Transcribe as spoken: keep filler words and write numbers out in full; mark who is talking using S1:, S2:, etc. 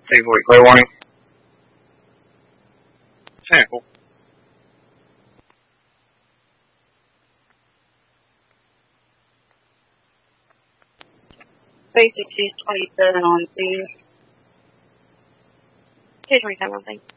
S1: Take a clear warning. Sample.
S2: Basic two twenty-seven on two. Case recap, I think.